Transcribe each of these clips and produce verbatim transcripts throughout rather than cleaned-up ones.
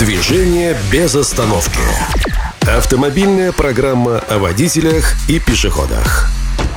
Движение без остановки. Автомобильная программа о водителях и пешеходах.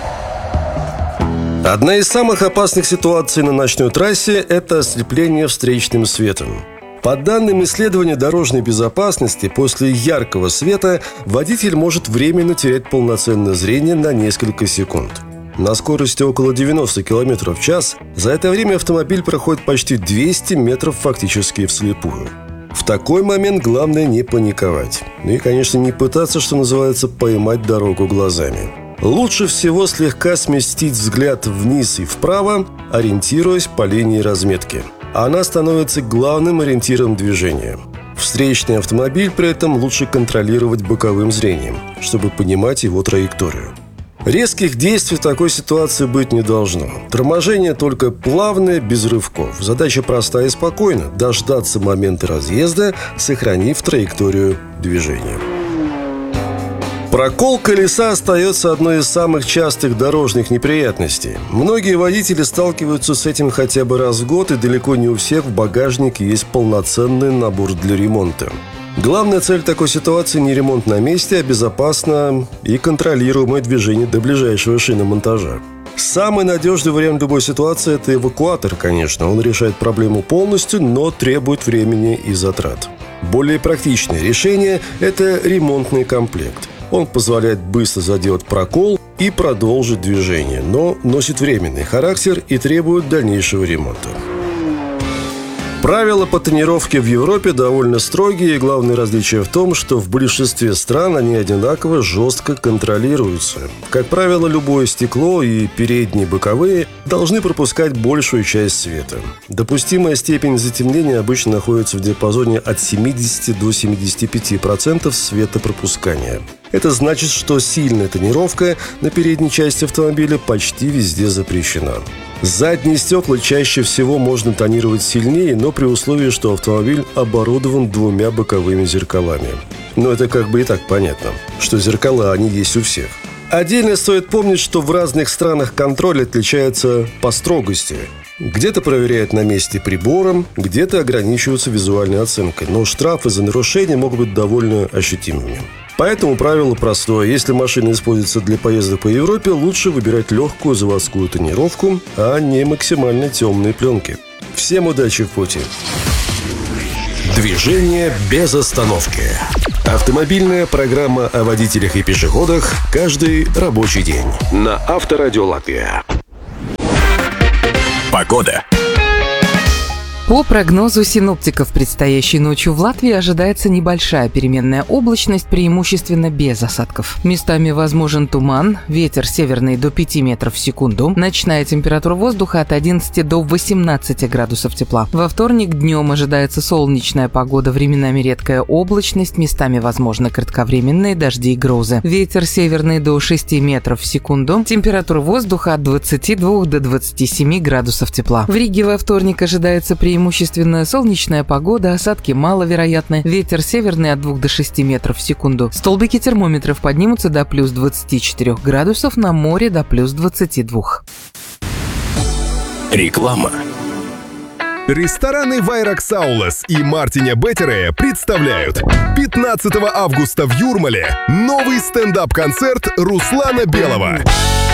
Одна из самых опасных ситуаций на ночной трассе – это ослепление встречным светом. По данным исследования дорожной безопасности, после яркого света водитель может временно терять полноценное зрение на несколько секунд. На скорости около девяносто километров в час за это время автомобиль проходит почти двести метров фактически вслепую. В такой момент главное не паниковать. Ну и, конечно, не пытаться, что называется, поймать дорогу глазами. Лучше всего слегка сместить взгляд вниз и вправо, ориентируясь по линии разметки. Она становится главным ориентиром движения. Встречный автомобиль при этом лучше контролировать боковым зрением, чтобы понимать его траекторию. Резких действий в такой ситуации быть не должно. Торможение только плавное, без рывков. Задача простая и спокойна – дождаться момента разъезда, сохранив траекторию движения. Прокол колеса остается одной из самых частых дорожных неприятностей. Многие водители сталкиваются с этим хотя бы раз в год, и далеко не у всех в багажнике есть полноценный набор для ремонта. Главная цель такой ситуации не ремонт на месте, а безопасное и контролируемое движение до ближайшего шиномонтажа. Самый надежный вариант любой ситуации – это эвакуатор, конечно. Он решает проблему полностью, но требует времени и затрат. Более практичное решение – это ремонтный комплект. Он позволяет быстро заделать прокол и продолжить движение, но носит временный характер и требует дальнейшего ремонта. Правила по тонировке в Европе довольно строгие, и главное различие в том, что в большинстве стран они одинаково жестко контролируются. Как правило, любое стекло и передние, боковые должны пропускать большую часть света. Допустимая степень затемнения обычно находится в диапазоне от семидесяти до семидесяти пяти процентов светопропускания. Это значит, что сильная тонировка на передней части автомобиля почти везде запрещена. Задние стекла чаще всего можно тонировать сильнее, но при условии, что автомобиль оборудован двумя боковыми зеркалами. Но это как бы и так понятно, что зеркала они есть у всех. Отдельно стоит помнить, что в разных странах контроль отличается по строгости. Где-то проверяют на месте прибором, где-то ограничиваются визуальной оценкой, но штрафы за нарушение могут быть довольно ощутимыми. Поэтому правило простое. Если машина используется для поездок по Европе, лучше выбирать легкую заводскую тонировку, а не максимально темные пленки. Всем удачи в пути! Движение без остановки. Автомобильная программа о водителях и пешеходах каждый рабочий день на Авторадио Латвия. Погода. По прогнозу синоптиков, предстоящей ночью в Латвии ожидается небольшая переменная облачность, преимущественно без осадков. Местами возможен туман, ветер северный до пяти метров в секунду, ночная температура воздуха от одиннадцати до восемнадцати градусов тепла. Во вторник днем ожидается солнечная погода, временами редкая облачность, местами возможны кратковременные дожди и грозы. Ветер северный до шести метров в секунду, температура воздуха от двадцати двух до двадцати семи градусов тепла. В Риге во вторник ожидается преимущественно Преимущественно солнечная погода, осадки маловероятны, ветер северный от двух до шести метров в секунду. Столбики термометров поднимутся до плюс двадцати четырёх градусов, на море до плюс двадцати двух. Реклама. Рестораны Вайракс Аулас и Мартиня Беттере представляют пятнадцатого августа в Юрмале новый стендап-концерт Руслана Белого.